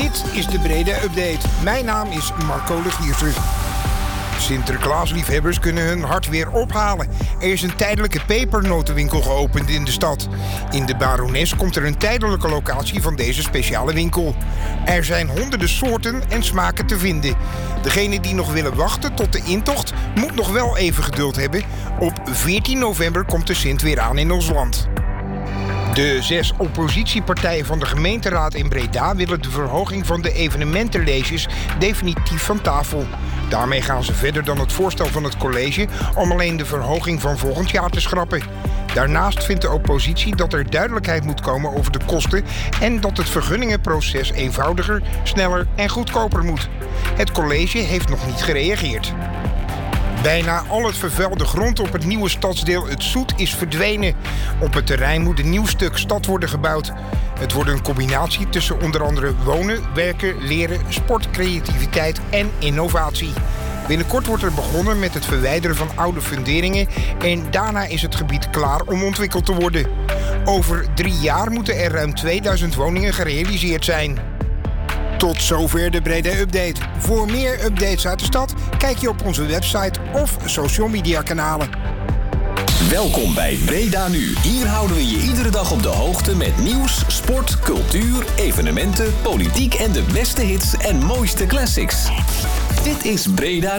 Dit is de Breda Update. Mijn naam is Marco Legiersen. Sinterklaasliefhebbers kunnen hun hart weer ophalen. Er is een tijdelijke pepernotenwinkel geopend in de stad. In de Barones komt er een tijdelijke locatie van deze speciale winkel. Er zijn honderden soorten en smaken te vinden. Degene die nog willen wachten tot de intocht moet nog wel even geduld hebben. Op 14 november komt de Sint weer aan in ons land. De 6 oppositiepartijen van de gemeenteraad in Breda willen de verhoging van de evenementenleges definitief van tafel. Daarmee gaan ze verder dan het voorstel van het college om alleen de verhoging van volgend jaar te schrappen. Daarnaast vindt de oppositie dat er duidelijkheid moet komen over de kosten en dat het vergunningenproces eenvoudiger, sneller en goedkoper moet. Het college heeft nog niet gereageerd. Bijna al het vervuilde grond op het nieuwe stadsdeel Het Zoet is verdwenen. Op het terrein moet een nieuw stuk stad worden gebouwd. Het wordt een combinatie tussen onder andere wonen, werken, leren, sport, creativiteit en innovatie. Binnenkort wordt er begonnen met het verwijderen van oude funderingen en daarna is het gebied klaar om ontwikkeld te worden. Over 3 jaar moeten er ruim 2000 woningen gerealiseerd zijn. Tot zover de Breda Update. Voor meer updates uit de stad kijk je op onze website of social media kanalen. Welkom bij Breda Nu. Hier houden we je iedere dag op de hoogte met nieuws, sport, cultuur, evenementen, politiek en de beste hits en mooiste classics. Dit is Breda